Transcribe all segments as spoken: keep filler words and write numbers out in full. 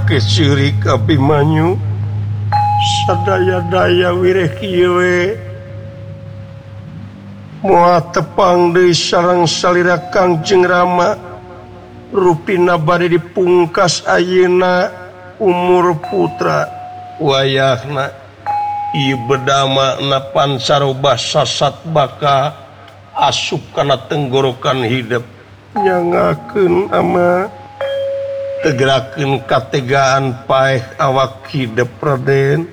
make ciri Abimanyu sadaya-daya wireh kieu we moal tepang deui sareng salira Kangjeng Rama rupina bade dipungkas ayeuna umur putra wayahna ieu bedama napan sarobah sasat baka asup kana tenggorokan hidup nyangakeun ama tegerakeun kategaan paeh awak hidup Raden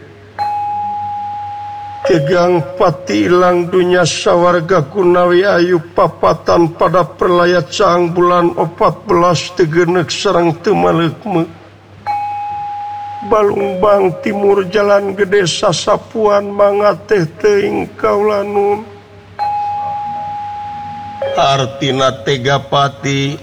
tegang pati ilang dunya sawarga Gunawi Ayu papatan pada perlayat cang bulan opat belas tegenek sareng teu maleukmeuk Balungbang timur jalan gede sasapuan mangga teh teuing kaula nun artina tega pati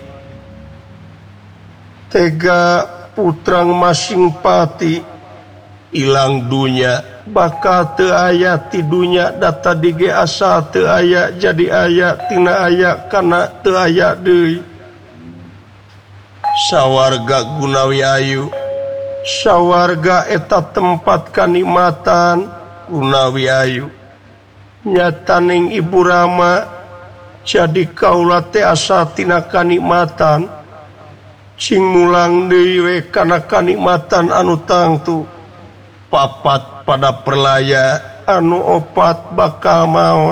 tega putrang masing pati ilang dunya bakal teu aya ti dunya data dige asal teu aya jadi aya tina aya kana teu aya deui sawarga Gunawi Ayu sawarga eta tempat kanikmatan Gunawi Ayu nyataning Ibu Rama jadi kaula teh asa tina kanikmatan cing mulang deui we kana kanikmatan anu tangtu papat pada perlaya anu opat bakal maot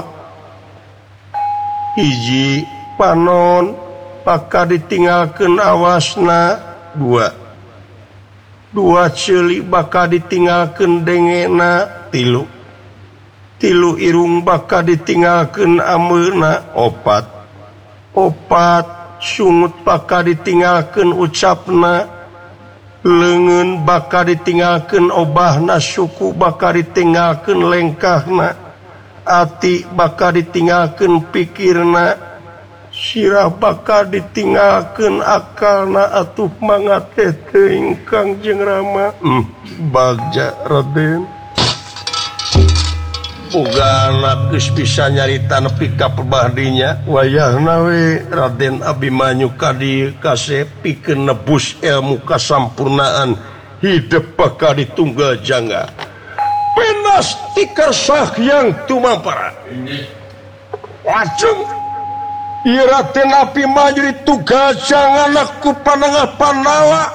hiji panon bakal ditinggalkeun awasna dua dua ceuli bakal ditinggalkeun dengena tilu tilu irung bakal ditinggalkeun ameuna opat opat sungut bakal ditinggalkeun ucapna leungeun bakal ditinggalkeun obahna suku bakal ditinggalkeun lengkahna ati bakal ditinggalkeun pikirna sirah bakal ditinggalkeun akalna atuh mangga teh teuing Kangjeng Rama hmm, bagja Raden Ugana geus bisa nyarita nepi ka pabadinya wayahna we Raden Abimanyu kadi kase pikeun nebus ilmu kasampurnaan hidup bakal ditunggal jangga penas tikar sahyang tumampara lajeng ieu Raden Abimanyu ditunggal jangana ku panangah Pandawa